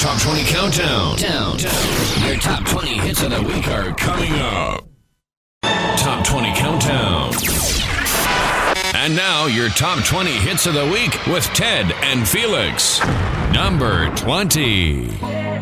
Top 20 Countdown. Your top 20 hits of the week are coming up. Top 20 Countdown. And now, your top 20 hits of the week with Ted and Felix. Number 20.